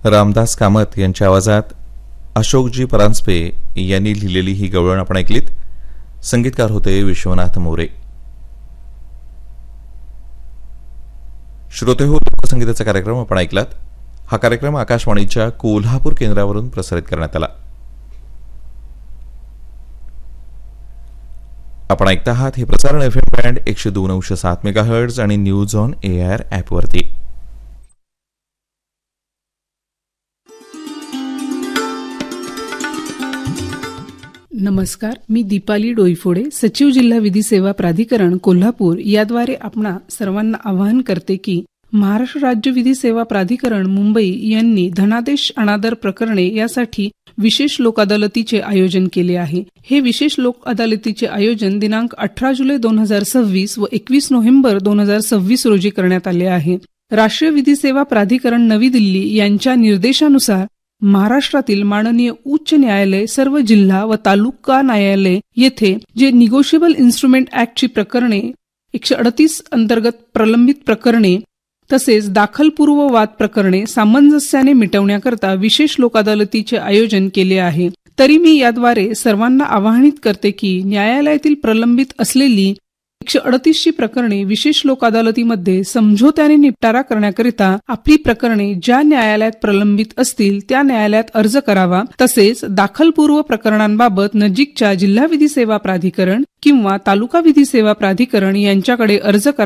रामदास कामत यांच्या आवाजात अशोकजी परांजपे यांनी लिहिलेली ही गवळण आपण ऐकलीत. संगीतकार होते विश्वनाथ मोरे. श्रोते हो, लोकसंगीताचा कार्यक्रम आपण ऐकलात. हा कार्यक्रम आकाशवाणीच्या कोल्हापूर केंद्रावरून प्रसारित करण्यात आला. आपण ऐकता आहात हे प्रसारण FM बँड 102.7 मेगाहर्ट्झ आणि न्यूज ऑन एआर ॲपवरती. नमस्कार, मी दीपाली डोईफोडे, सचिव जिल्हा विधी सेवा प्राधिकरण कोल्हापूर याद्वारे आपणा सर्वांना आवाहन करते की महाराष्ट्र राज्य विधी सेवा प्राधिकरण मुंबई यांनी धनादेश अनादर प्रकरणे यासाठी विशेष लोक अदालतीचे आयोजन केले आहे. हे विशेष लोक अदालतीचे आयोजन दिनांक 18 जुलै 2026 व 21 नोव्हेंबर 2026 रोजी करण्यात आले आहे. राष्ट्रीय विधी सेवा प्राधिकरण नवी दिल्ली यांच्या निर्देशानुसार महाराष्ट्रातील माननीय उच्च न्यायालय, सर्व जिल्हा व तालुका न्यायालय येथे जे निगोशिएबल इन्स्ट्रुमेंट ऍक्टची प्रकरणे 138 अंतर्गत प्रलंबित प्रकरणे तसेच दाखलपूर्व वाद प्रकरणे सामंजस्याने मिटवण्याकरता विशेष लोक अदालतीचे आयोजन केले आहे. तरी मी याद्वारे सर्वांना आवाहनित करते की न्यायालयातील प्रलंबित असलेली 138 प्रकरणे विशेष लोक अदालतीमध्ये समझोत्याने निपटारा करण्याकरिता आपली प्रकरणे ज्या न्यायालयात प्रलंबित असतील त्या न्यायालयात अर्ज करावा. तसेच दाखलपूर्व प्रकरणांबाबत नजीकच्या जिल्हा विधी सेवा प्राधिकरण किंवा तालुका विधी सेवा प्राधिकरण यांच्याकडे अर्ज